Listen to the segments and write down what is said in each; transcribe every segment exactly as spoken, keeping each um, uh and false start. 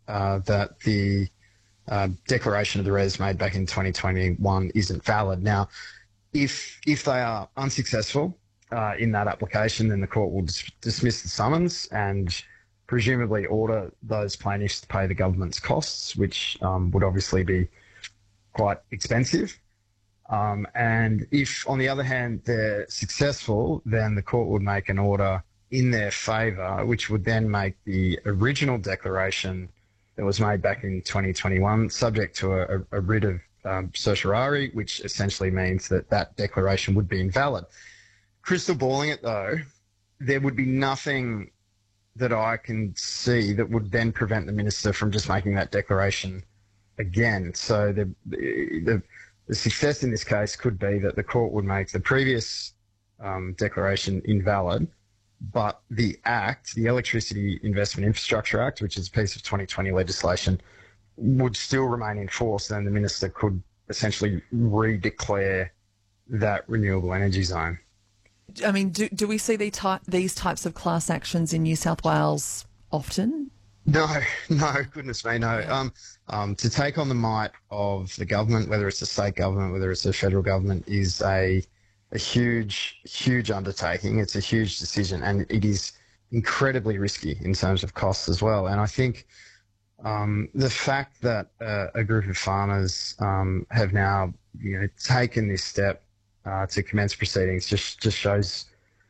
uh, that the uh, declaration of the res made back in twenty twenty-one isn't valid. Now, if if they are unsuccessful uh, in that application, then the court will dis- dismiss the summons and presumably order those plaintiffs to pay the government's costs, which um, would obviously be quite expensive. Um, and if, on the other hand, they're successful, then the court would make an order in their favour, which would then make the original declaration that was made back in twenty twenty-one subject to a, a writ of um, certiorari, which essentially means that that declaration would be invalid. Crystal balling it, though, there would be nothing that I can see that would then prevent the minister from just making that declaration again. So the, the, the success in this case could be that the court would make the previous um, declaration invalid, but the Act, the Electricity Investment Infrastructure Act, which is a piece of twenty twenty legislation, would still remain in force. Then the minister could essentially redeclare that renewable energy zone. I mean, do do we see the ty- these types of class actions in New South Wales often? No, no, goodness me, no. Um, um, to take on the might of the government, whether it's the state government, whether it's the federal government, is a a huge, huge undertaking. It's a huge decision, and it is incredibly risky in terms of costs as well. And I think um, the fact that uh, a group of farmers um, have now, you know, taken this step Uh, to commence proceedings just just shows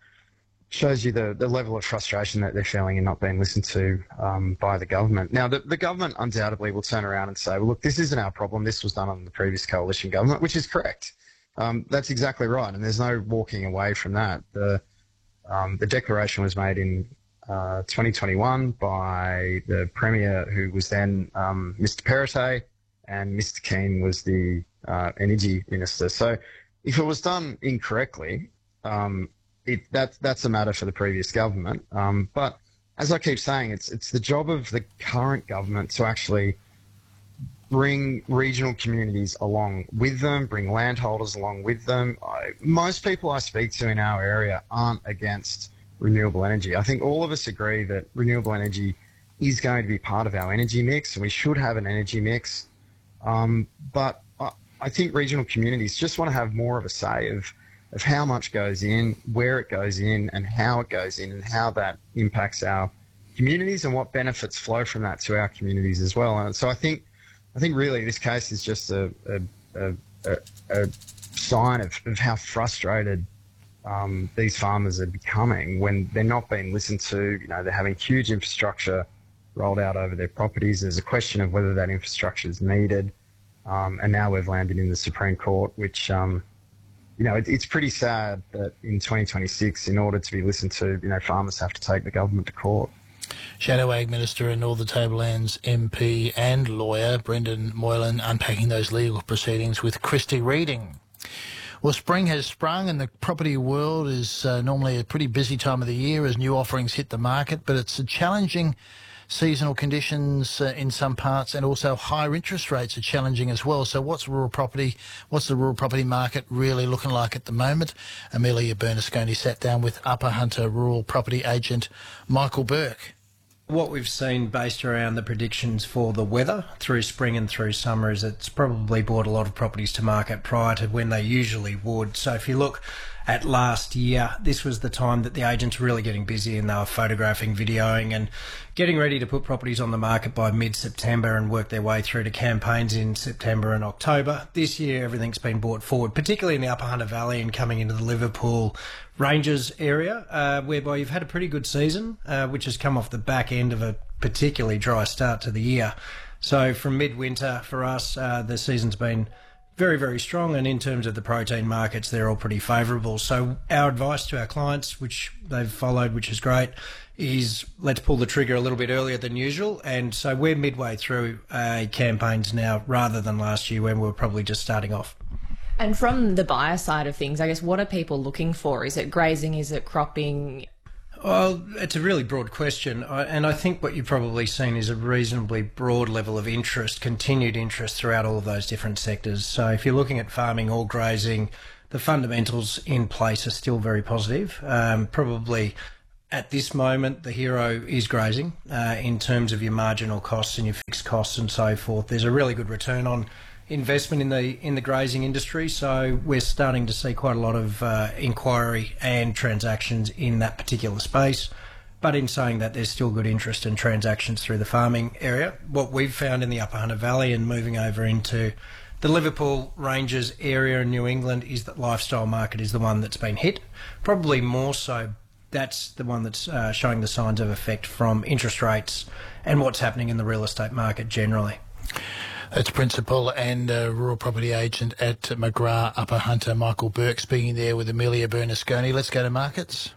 shows you the, the level of frustration that they're feeling and not being listened to um, by the government. Now, the, the government undoubtedly will turn around and say, well, look, this isn't our problem. This was done under the previous coalition government, which is correct. Um, that's exactly right, and there's no walking away from that. The um, the declaration was made in uh, twenty twenty-one by the Premier, who was then um, Mister Perrottet, and Mister Keane was the uh, Energy Minister. So if it was done incorrectly, um, it, that, that's a matter for the previous government. Um, but as I keep saying, it's it's the job of the current government to actually bring regional communities along with them, bring landholders along with them. I, most people I speak to in our area aren't against renewable energy. I think all of us agree that renewable energy is going to be part of our energy mix, and we should have an energy mix. Um, but I think regional communities just want to have more of a say of, of how much goes in, where it goes in, and how it goes in, and how that impacts our communities and what benefits flow from that to our communities as well. And so I think, I think really this case is just a, a, a, a, a sign of, of how frustrated um, these farmers are becoming when they're not being listened to. You know, they're having huge infrastructure rolled out over their properties. There's a question of whether that infrastructure is needed. Um, and now we've landed in the Supreme Court, which, um, you know, it, it's pretty sad that in twenty twenty-six, in order to be listened to, you know, farmers have to take the government to court. Shadow Ag Minister and Northern Tablelands M P and lawyer Brendan Moylan unpacking those legal proceedings with Christy Reading. Well, spring has sprung and the property world is uh, normally a pretty busy time of the year as new offerings hit the market, but it's a challenging seasonal conditions uh, in some parts, and also higher interest rates are challenging as well. So what's rural property, what's the rural property market really looking like at the moment? Amelia Bernasconi sat down with Upper Hunter rural property agent Michael Burke. What we've seen based around the predictions for the weather through spring and through summer is it's probably brought a lot of properties to market prior to when they usually would. So if you look at last year, this was the time that the agents were really getting busy and they were photographing, videoing and getting ready to put properties on the market by mid-September and work their way through to campaigns in September and October. This year, everything's been brought forward, particularly in the Upper Hunter Valley and coming into the Liverpool Ranges area, uh, whereby you've had a pretty good season, uh, which has come off the back end of a particularly dry start to the year. So from midwinter for us, uh, the season's been very, very strong, and in terms of the protein markets, they're all pretty favourable. So our advice to our clients, which they've followed, which is great, is let's pull the trigger a little bit earlier than usual. And so we're midway through uh, campaigns now rather than last year when we were probably just starting off. And from the buyer side of things, I guess, what are people looking for? Is it grazing? Is it cropping? Well, it's a really broad question, and I think what you've probably seen is a reasonably broad level of interest, continued interest throughout all of those different sectors. So if you're looking at farming or grazing, the fundamentals in place are still very positive. Um, probably At this moment, the hero is grazing uh, in terms of your marginal costs and your fixed costs and so forth. There's a really good return on investment in the in the grazing industry, so we're starting to see quite a lot of uh, inquiry and transactions in that particular space. But in saying that, there's still good interest in transactions through the farming area. What we've found in the Upper Hunter Valley and moving over into the Liverpool Ranges area in New England is that lifestyle market is the one that's been hit, probably more so. That's the one that's uh, showing the signs of effect from interest rates and what's happening in the real estate market generally. That's Principal and uh, Rural Property Agent at McGrath Upper Hunter, Michael Burke, speaking there with Amelia Bernasconi. Let's go to markets.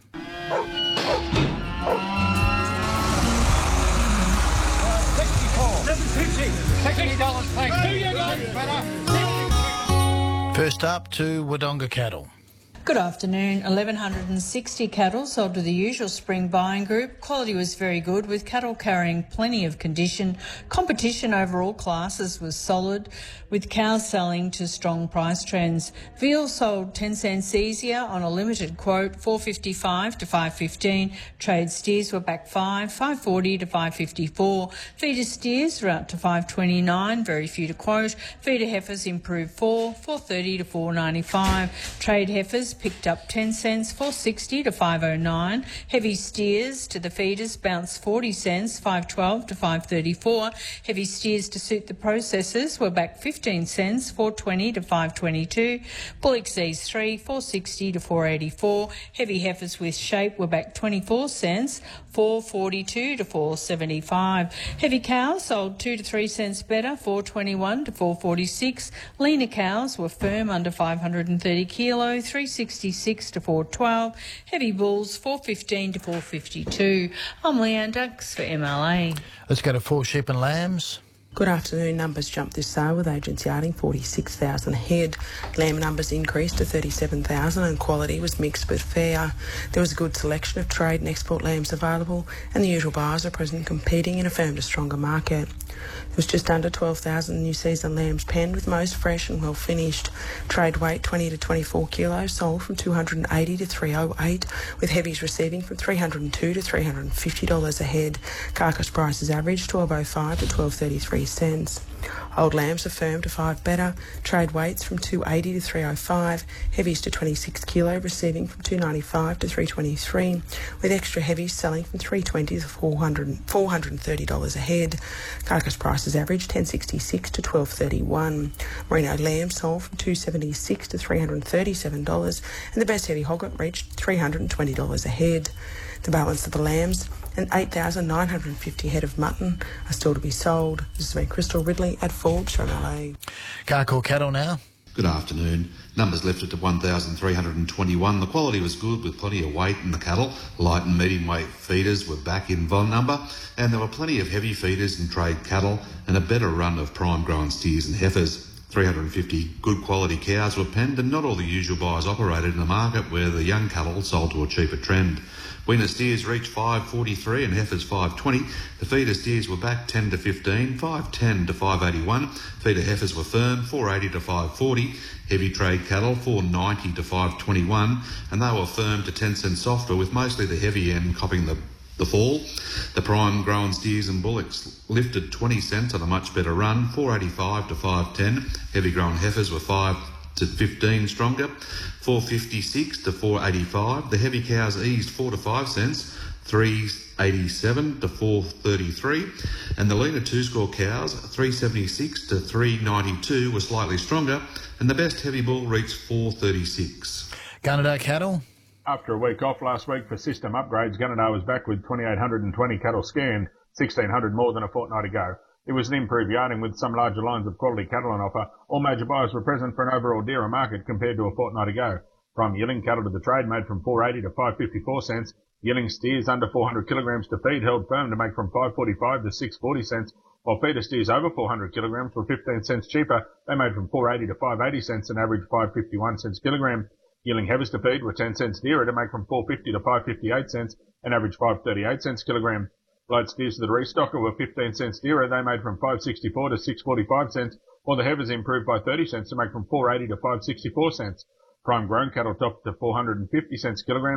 First up to Wodonga Cattle. Good afternoon. eleven sixty cattle sold to the usual spring buying group. Quality was very good, with cattle carrying plenty of condition. Competition over all classes was solid, with cows selling to strong price trends. Veal sold ten cents easier on a limited quote, four fifty-five to five fifteen. Trade steers were back five, five forty to five fifty-four. Feeder steers were up to five twenty-nine, very few to quote. Feeder heifers improved four, four thirty to four ninety-five. Trade heifers picked up ten cents, four sixty to five oh nine. Heavy steers to the feeders bounced forty cents, five twelve to five thirty-four. Heavy steers to suit the processors were back fifteen cents, four twenty to five twenty-two. Bullock Z's three, four sixty to four eighty-four. Heavy heifers with shape were back twenty-four cents, four forty-two to four seventy-five. Heavy cows sold two to three cents better, four twenty-one to four forty-six. Leaner cows were firm under five hundred thirty kilo, three sixty-six to four twelve. Heavy bulls four fifteen to four fifty-two. I'm Leanne Dux for M L A. Let's go to Four Sheep and Lambs. Good afternoon. Numbers jumped this sale with agents yarding forty-six thousand ahead. Lamb numbers increased to thirty-seven thousand and quality was mixed but fair. There was a good selection of trade and export lambs available, and the usual buyers are present competing in a firm to stronger market. There was just under twelve thousand new season lambs penned, with most fresh and well finished. Trade weight twenty to twenty-four kilos sold from two hundred eighty to three oh eight, with heavies receiving from three hundred two to three hundred fifty dollars a head. Carcass prices averaged twelve oh five to twelve thirty-three cents. Old lambs are firm to five better. Trade weights from two eighty to three oh five. Heavies to twenty-six kilo receiving from two ninety-five to three twenty-three, with extra heavies selling from three twenty to four hundred, four hundred thirty dollars a head. Carcass prices averaged ten sixty-six to twelve thirty-one. Merino lambs sold from two seventy-six to three hundred thirty-seven dollars, and the best heavy hogget reached three hundred twenty dollars a head. The balance of the lambs and eight thousand nine hundred fifty head of mutton are still to be sold. This has been Crystal Ridley at Forbes for M L A. Carcoar Cattle now. Good afternoon. Numbers lifted to one thousand three hundred twenty-one. The quality was good with plenty of weight in the cattle. Light and medium weight feeders were back in von number, and there were plenty of heavy feeders and trade cattle and a better run of prime grown steers and heifers. three hundred fifty good quality cows were penned, and not all the usual buyers operated in a market where the young cattle sold to a cheaper trend. Weaner steers reached five forty-three and heifers five twenty. The feeder steers were back ten to fifteen, five ten to five eighty-one. Feeder heifers were firm, four eighty to five forty. Heavy trade cattle, four ninety to five twenty-one, and they were firm to ten cents softer, with mostly the heavy end copping the the fall. The prime grown steers and bullocks lifted twenty cents on a much better run, four eighty-five to five ten. Heavy grown heifers were five to fifteen stronger, four fifty-six to four eighty-five. The heavy cows eased four to five cents, three eighty-seven to four thirty-three, and the leaner two score cows, three seventy-six to three ninety-two, were slightly stronger, and the best heavy bull reached four thirty-six. Gunnedah Cattle. After a week off last week for system upgrades, Gunnedah was back with two thousand eight hundred twenty cattle scanned, sixteen hundred more than a fortnight ago. It was an improved yarding with some larger lines of quality cattle on offer. All major buyers were present for an overall dearer market compared to a fortnight ago. Prime yearling cattle to the trade made from four eighty to five fifty-four cents. Yearling steers under four hundred kilograms to feed held firm to make from five forty-five to six forty cents, while feeder steers over four hundred kilograms were fifteen cents cheaper. They made from four eighty to five eighty cents and averaged five fifty-one cents kilogram. Yearling heifers to feed were ten cents dearer to make from four fifty to five fifty-eight cents and averaged five thirty-eight cents kilogram. Light steers to the restocker were fifteen cents dearer. They made from five sixty-four to six forty-five cents, while the heifers improved by thirty cents to make from four eighty to five sixty-four cents. Prime grown cattle topped to four hundred fifty cents kilogram.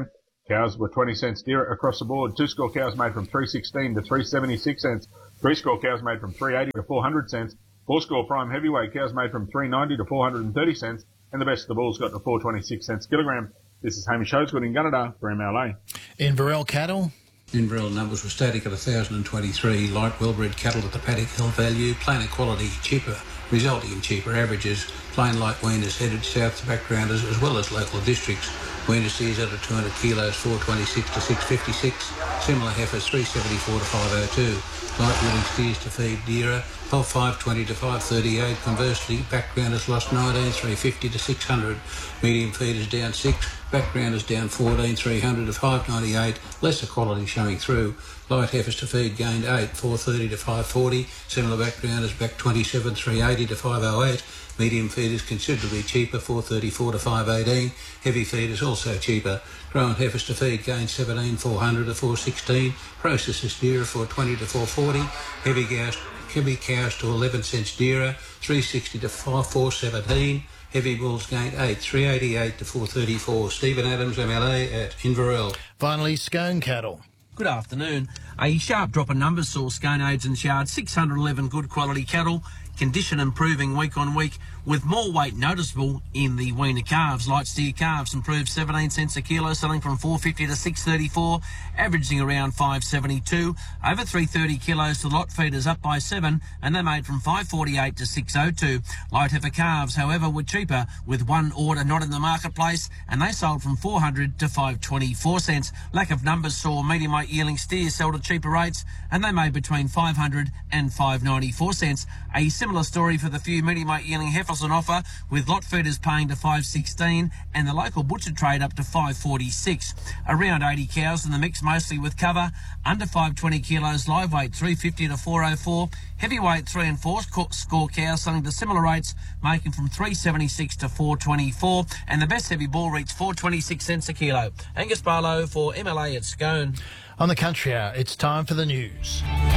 Cows were twenty cents dearer across the board. Two score cows made from three sixteen to three seventy-six cents. Three score cows made from three eighty to four hundred cents. Four score prime heavyweight cows made from three ninety to four hundred thirty cents. And the best of the bulls got to four twenty-six cents kilogram. This is Hamish Hosegood in Gunnedah for M L A. Inverell cattle. Inverell numbers were static at one thousand twenty-three. Light well-bred cattle at the paddock held value. Plainer quality cheaper, resulting in cheaper averages. Plain light weaners headed south to backgrounders as well as local districts. Weaner steers under two hundred kilos, four twenty-six to six fifty-six. Similar heifers, three seventy-four to five oh two. Light willing steers to feed dearer, of five twenty to five thirty-eight. Conversely, backgrounders lost nineteen, three fifty to six hundred. Medium feeders down six. Backgrounders down fourteen, three hundred to five ninety-eight. Lesser quality showing through. Light heifers to feed gained eight, four thirty to five forty. Similar backgrounders back twenty-seven, three eighty to five oh eight. Medium feeders considerably cheaper, four thirty-four to five eighteen. Heavy feeders also cheaper. Grown heifers to feed gained seventeen, four hundred to four sixteen. Processors dearer, four twenty to four forty. Heavy cows, heavy cows to eleven cents dearer, three sixty to four seventeen. Heavy bulls gained eight, three eighty-eight to four thirty-four. Stephen Adams, M L A at Inverell. Finally, Scone cattle. Good afternoon. A sharp drop in numbers saw Scone Agents Yard six hundred eleven good quality cattle. Condition improving week on week, with more weight noticeable in the weaner calves. Light steer calves improved seventeen cents a kilo, selling from four fifty to six thirty-four, averaging around five seventy-two. Over three thirty kilos to lot feeders up by seven, and they made from five forty-eight to six oh two. Light heifer calves, however, were cheaper, with one order not in the marketplace, and they sold from four hundred to five twenty-four cents. Lack of numbers saw medium weight yearling steers sold at cheaper rates, and they made between five hundred and five ninety-four cents. A similar story for the few medium weight yearling heifers on offer, with lot feeders paying to five sixteen and the local butcher trade up to five forty-six. Around eighty cows in the mix, mostly with cover. Under five twenty kilos live weight, three fifty to four oh four. Heavyweight three and four score cows selling to similar rates, making from three seventy-six to four twenty-four, and the best heavy bull reached four twenty-six cents a kilo. Angus Barlow for M L A at Scone. On the Country Hour, it's time for the news.